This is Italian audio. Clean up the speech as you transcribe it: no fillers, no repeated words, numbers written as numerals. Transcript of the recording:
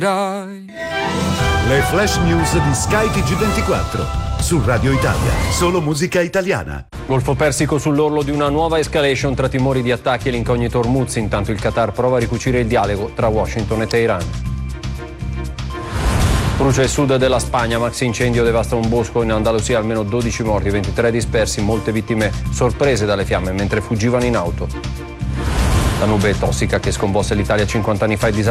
Le flash news di Sky TG24 su Radio Italia, solo musica italiana. Golfo Persico sull'orlo di una nuova escalation tra timori di attacchi e l'incognito Hormuz. Intanto il Qatar prova a ricucire il dialogo tra Washington e Teheran. Brucia il sud della Spagna, maxi incendio devasta un bosco in Andalusia, almeno 12 morti, 23 dispersi, molte vittime sorprese dalle fiamme mentre fuggivano in auto. La nube tossica che sconvolse l'Italia 50 anni fa è